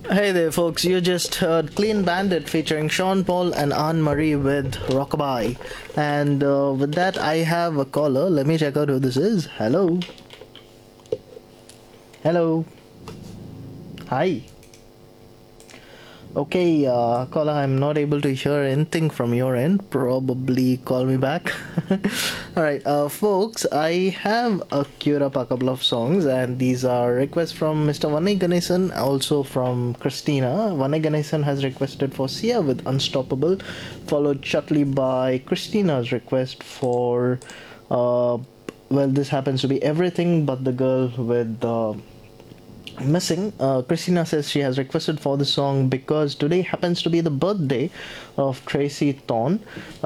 Hey there, folks. You just heard Clean Bandit featuring Sean Paul and Anne Marie with Rockabye. And with that, I have a caller. Let me check out who this is. Hello. Hello. Hi. Okay, caller, I'm not able to hear anything from your end. Probably call me back. Alright, folks, I have queued up a couple of songs, and these are requests from Mr. Vanni Ganesan, also from Christina. Vanni Ganesan has requested for Sia with Unstoppable, followed shortly by Christina's request for, well, this happens to be Everything But the Girl with Missing. Christina says she has requested for the song because today happens to be the birthday of Tracy Thorn,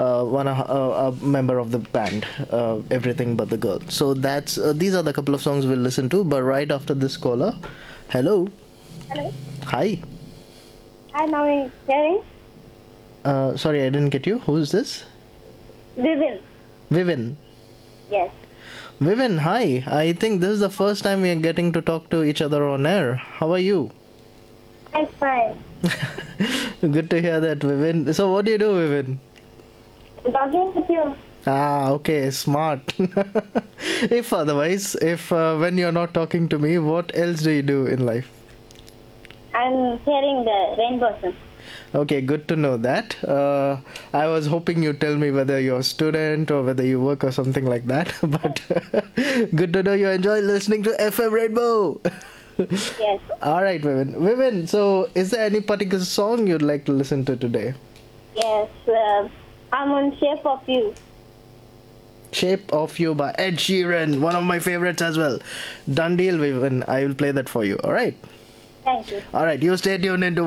a member of the band Everything But the Girl. So that's these are the couple of songs we'll listen to. But right after this caller, hello, Hello. hi. Hi, Mami. Hearing? Sorry, I didn't get you. Who's this? Vivin. Vivin. Yes. Vivin, hi. I think this is the first time we are getting to talk to each other on air. How are you? I'm fine. Good to hear that, Vivin. So, what do you do, Vivin? Talking with you. Ah, okay, smart. If otherwise, if when you're not talking to me, what else do you do in life? I'm hearing the rainbow song. Okay, good to know that. I was hoping you'd tell me whether you're a student or whether you work or something like that. But good to know you enjoy listening to FM Rainbow. Yes. All right, Vivin. Vivin, so is there any particular song you'd like to listen to today? Yes. I'm on Shape of You. Shape of You by Ed Sheeran, one of my favorites as well. Done deal, Vivin. I will play that for you. All right. Thank you. All right, you stay tuned into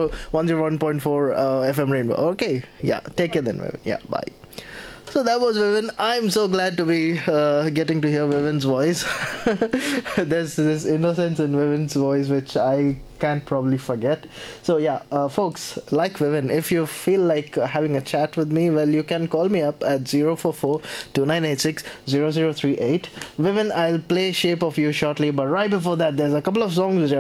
101.4 FM Rainbow. Okay, yeah, take it then, Vivin. Yeah, bye. So that was Vivin. I'm so glad to be getting to hear Vivin's voice. There's this innocence in Vivin's voice which I can't probably forget. So yeah, folks, like Vivin, if you feel like having a chat with me, well, you can call me up at 044-2986-0038. Vivin, I'll play Shape of You shortly, but right before that, there's a couple of songs which